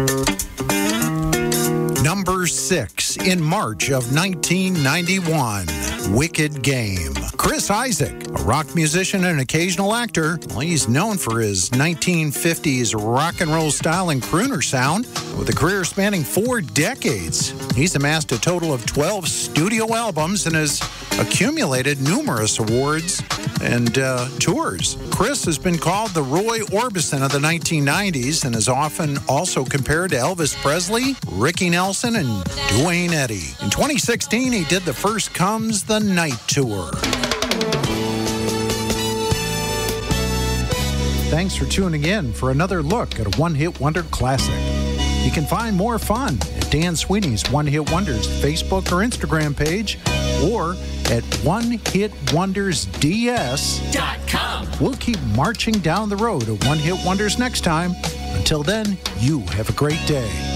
Number 6 in March of 1991, Wicked Game. Chris Isaak, a rock musician and occasional actor, well, he's known for his 1950s rock and roll style and crooner sound. With a career spanning 4 decades, he's amassed a total of 12 studio albums and has accumulated numerous awards and tours. Chris has been called the Roy Orbison of the 1990s and is often also compared to Elvis Presley, Ricky Nelson, and Duane Eddy. In 2016, he did the First Comes the Night tour. Thanks for tuning in for another look at a one-hit wonder classic. You can find more fun at Dan Sweeney's One Hit Wonders Facebook or Instagram page, or at onehitwondersds.com. We'll keep marching down the road of One Hit Wonders next time. Until then, you have a great day.